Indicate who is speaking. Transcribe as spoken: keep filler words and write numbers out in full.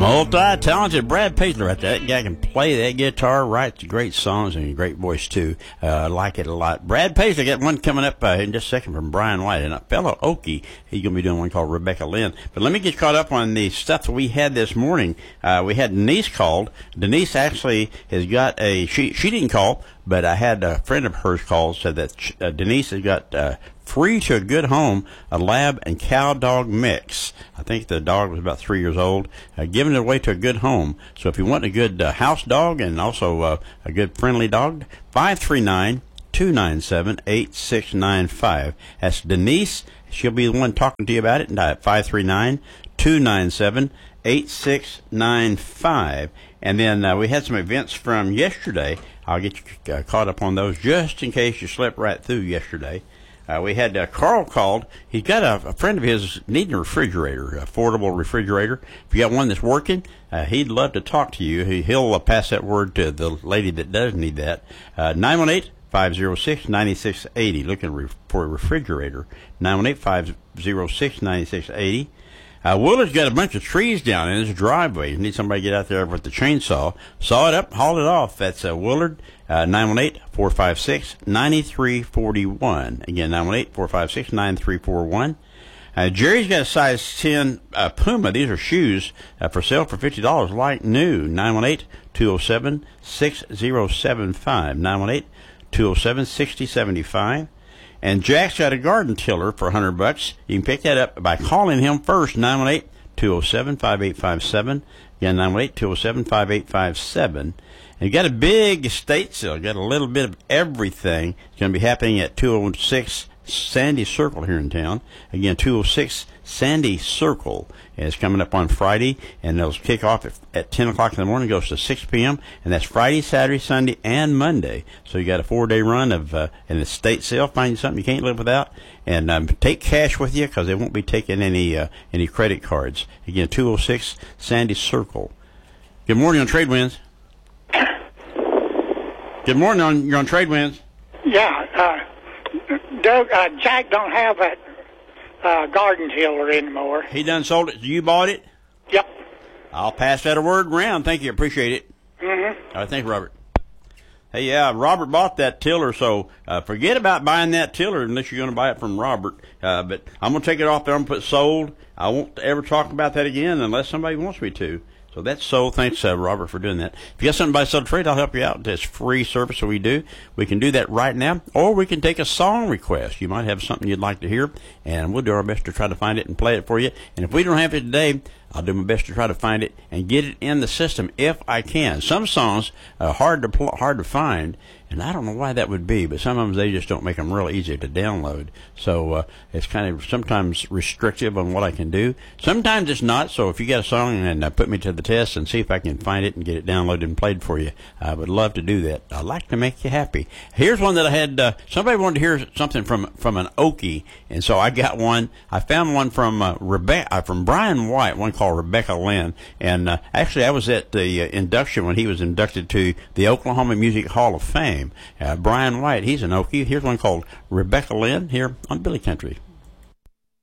Speaker 1: Multi-talented Brad Paisley right there. That guy can play that guitar, writes great songs, and a great voice, too. Uh, I like it a lot. Brad Paisley got one coming up uh, in just a second from Brian White. And a fellow Okie, he's going to be doing one called Rebecca Lynn. But let me get caught up on the stuff that we had this morning. Uh, we had Denise called. Denise actually has got a, she, she didn't call, but I had a friend of hers call, said that uh, Denise has got uh, free to a good home, a lab and cow dog mix. I think the dog was about three years old, uh, giving it away to a good home. So if you want a good uh, house dog and also uh, a good friendly dog, five three nine, two nine seven, eight six nine five. That's Denise. She'll be the one talking to you about it. And at five three nine, two nine seven, eight six nine five. And then uh, we had some events from yesterday. I'll get you uh, caught up on those just in case you slept right through yesterday. Uh, we had uh, Carl called. He's got a, a friend of his needing a refrigerator, affordable refrigerator. If you got one that's working, uh, he'd love to talk to you. He, he'll uh, pass that word to the lady that does need that. Uh, nine one eight, five oh six, nine six eight oh. Looking re- for a refrigerator. nine one eight, five oh six, nine six eight oh. Uh, Willard's got a bunch of trees down in his driveway. You need somebody to get out there with the chainsaw. Saw it up, haul it off. That's uh, Willard, uh, nine one eight, four five six, nine three four one. Again, nine one eight, four five six, nine three four one. Uh, Jerry's got a size ten uh, Puma. These are shoes uh, for sale for fifty dollars, like new. nine one eight, two oh seven, six oh seven five. nine one eight, two oh seven, six oh seven five. And Jack's got a garden tiller for one hundred bucks. You can pick that up by calling him first, nine one eight, two oh seven, five eight five seven. Again, nine one eight, two oh seven, five eight five seven. And you got a big estate sale. Got a little bit of everything. It's going to be happening at two oh six Sandy Circle here in town. Again, two oh six Sandy Circle. And it's coming up on Friday, and they'll kick off at, at ten o'clock in the morning, goes to six p.m., and that's Friday, Saturday, Sunday, and Monday. So you got a four-day run of uh, an estate sale. Find you something you can't live without, and um, take cash with you because they won't be taking any uh, any credit cards. Again, two oh six Sandy Circle. Good morning on Trade Winds. Good morning on you're on Trade Winds.
Speaker 2: Yeah, uh, Doug, uh, Jack don't have that uh, garden tiller anymore.
Speaker 1: He done sold it. You bought it?
Speaker 2: Yep.
Speaker 1: I'll pass that a word around. Thank you. Appreciate it.
Speaker 2: Mm-hmm.
Speaker 1: All right, thank you, Robert. Hey, yeah, Robert bought that tiller, so uh, forget about buying that tiller unless you're going to buy it from Robert. Uh, but I'm going to take it off there and put sold. I won't ever talk about that again unless somebody wants me to. So that's sold. Thanks, uh, Robert, for doing that. If you got something to buy, sell, trade, I'll help you out. That's free service that we do. We can do that right now, or we can take a song request. You might have something you'd like to hear, and we'll do our best to try to find it and play it for you. And if we don't have it today, I'll do my best to try to find it and get it in the system if I can. Some songs are hard to pl- hard to find, and I don't know why that would be, but sometimes they just don't make them real easy to download. So uh, it's kind of sometimes restrictive on what I can do. Sometimes it's not. So if you got a song, and uh, put me to the test and see if I can find it and get it downloaded and played for you. I would love to do that. I like to make you happy. Here's one that I had. Uh, somebody wanted to hear something from from an Okie, and so I got one. I found one from uh, Rebecca, uh, from Brian White, one called Rebecca Lynn. And uh, actually, I was at the uh, induction when he was inducted to the Oklahoma Music Hall of Fame. Uh, Brian White, he's an Okie. Here's one called Rebecca Lynn here on Billy Country.